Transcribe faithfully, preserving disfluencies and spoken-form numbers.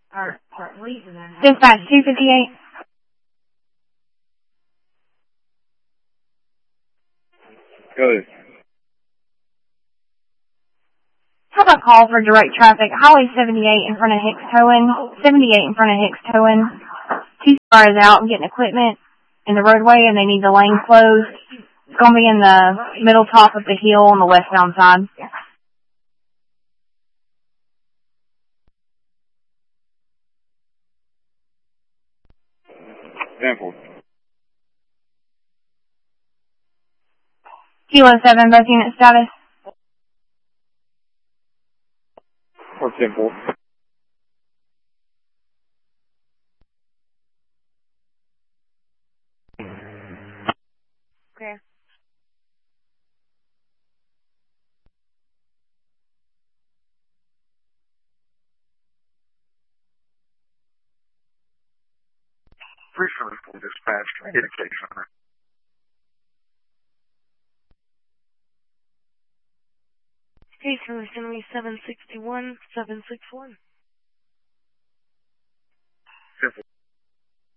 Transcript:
Or, or leaving there. Dispatch two fifty-eight. Good. How about call for direct traffic? Highway seventy-eight in front of Hicks Towing. seventy-eight in front of Hicks Towing. T-Star is out and getting equipment in the roadway and they need the lane closed. It's going to be in the middle top of the hill on the westbound side. Simple. Kilo seven, both unit status. Or simple. Okay. Free service for dispatch. Can I get a case number? Case number is going to be seven sixty-one, seven six one. Simple.